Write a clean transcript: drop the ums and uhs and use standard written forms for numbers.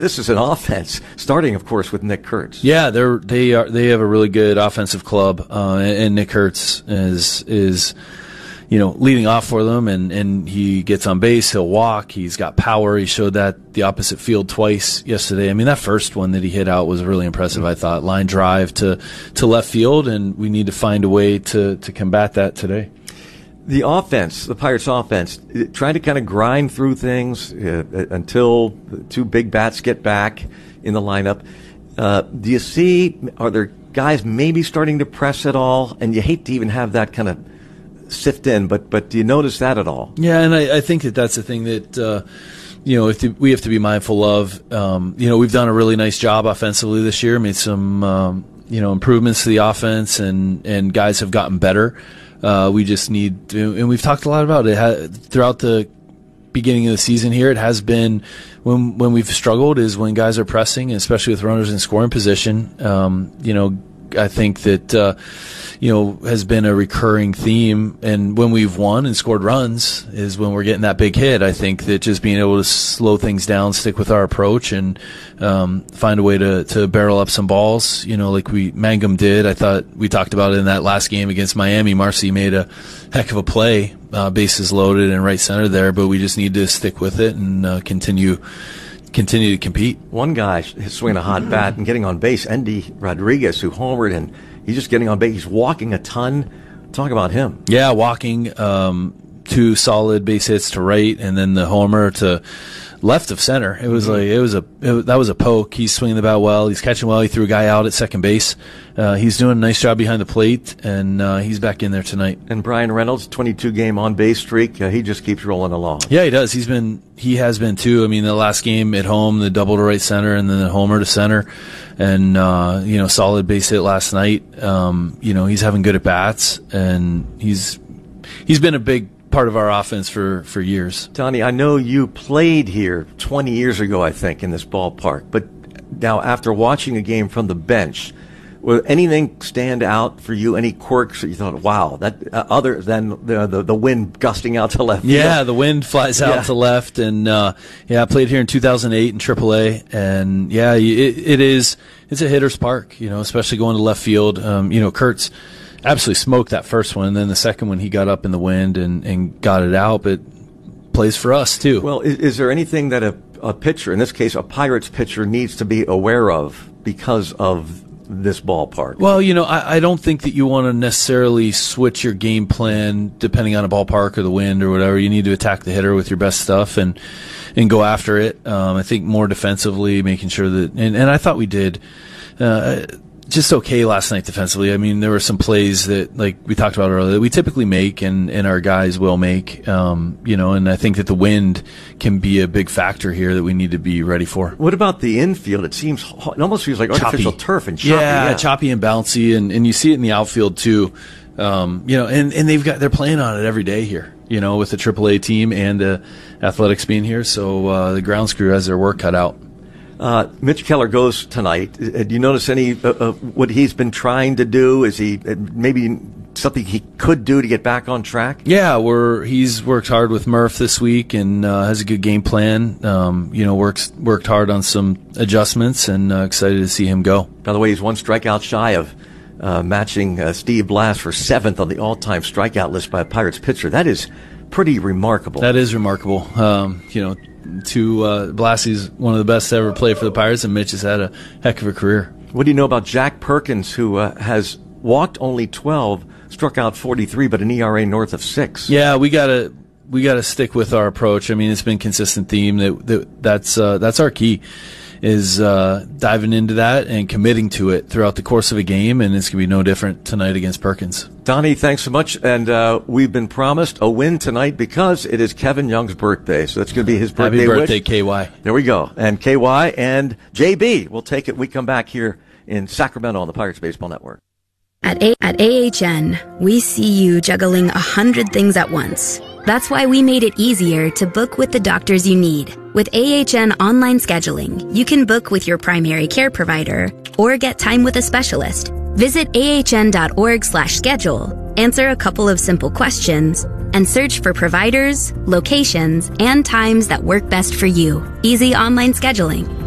This is an offense, starting, of course, with Nick Kurtz. Yeah, they have a really good offensive club, and Nick Kurtz is leading off for them, and he gets on base, he'll walk, he's got power. He showed that the opposite field twice yesterday. I mean, that first one that he hit out was really impressive, I thought. Line drive to left field, and we need to find a way to combat that today. The offense, the Pirates offense, trying to kind of grind through things until the two big bats get back in the lineup. Do you see, are there guys maybe starting to press at all? And you hate to even have that kind of sift in, but do you notice that at all? Yeah, and I think that's the thing that we have to be mindful of. We've done a really nice job offensively this year, made some improvements to the offense, and guys have gotten better. We just need to, and we've talked a lot about it throughout the beginning of the season here. It has been when we've struggled is when guys are pressing, especially with runners in scoring position. I think that has been a recurring theme, and when we've won and scored runs is when we're getting that big hit. I think that just being able to slow things down, stick with our approach, and find a way to barrel up some balls, like Mangum did. I thought we talked about it in that last game against Miami. Marcy made a heck of a play, bases loaded and right center there, but we just need to stick with it and continue to compete. One guy swinging a hot bat and getting on base, Endy Rodriguez, who homered, and he's just getting on base. He's walking a ton. Talk about him. Yeah, walking, 2 solid base hits to right, and then the homer to left of center. It was that was a poke. He's swinging the bat well. He's catching well. He threw a guy out at second base. He's doing a nice job behind the plate, and he's back in there tonight. And Brian Reynolds, 22-game on-base streak. He just keeps rolling along. Yeah, he does. He has been too. I mean, the last game at home, the double to right center, and then the homer to center, and solid base hit last night. He's having good at bats, and he's been a big part of our offense for years. Donnie, I know you played here 20 years ago, I think, in this ballpark. But now, after watching a game from the bench, will anything stand out for you? Any quirks that you thought, wow, that other than the wind gusting out to left? Yeah, the wind flies out to left, and I played here in 2008 in AAA, and it's a hitter's park, especially going to left field. Kurtz absolutely smoked that first one, and then the second one he got up in the wind and got it out, but plays for us too. Well, is there anything that a pitcher, in this case a Pirates pitcher, needs to be aware of because of this ballpark? Well, I don't think that you want to necessarily switch your game plan depending on a ballpark or the wind or whatever. You need to attack the hitter with your best stuff and go after it. I think more defensively, making sure that, and I thought we did just okay last night defensively. I mean, there were some plays that, like we talked about earlier, that we typically make and our guys will make, and I think that the wind can be a big factor here that we need to be ready for. What about the infield? It almost feels like artificial turf and choppy. Yeah, choppy and bouncy, and you see it in the outfield too. And they're playing on it every day here, with the AAA team and the athletics being here. So the grounds crew has their work cut out. Mitch Keller goes tonight. Do you notice any what he's been trying to do? Is he maybe something he could do to get back on track? Yeah, he's worked hard with Murph this week and has a good game plan. Worked hard on some adjustments, and excited to see him go. By the way, he's one strikeout shy of matching Steve Blass for 7th on the all-time strikeout list by a Pirates pitcher. That is pretty remarkable. That is remarkable. Blassie's one of the best to ever play for the Pirates, and Mitch has had a heck of a career. What do you know about Jack Perkins, who has walked only 12, struck out 43, but an ERA north of 6? Yeah, we gotta stick with our approach. I mean, it's been a consistent theme that's our key, is diving into that and committing to it throughout the course of a game, and it's going to be no different tonight against Perkins. Donnie, thanks so much, and we've been promised a win tonight because it is Kevin Young's birthday, so that's going to be his birthday wish. Happy birthday, KY. There we go. And KY and JB will take it. We come back here in Sacramento on the Pirates Baseball Network. At AHN, we see you juggling 100 things at once. That's why we made it easier to book with the doctors you need. With AHN online scheduling, you can book with your primary care provider or get time with a specialist. Visit ahn.org/schedule, answer a couple of simple questions, and search for providers, locations, and times that work best for you. Easy online scheduling.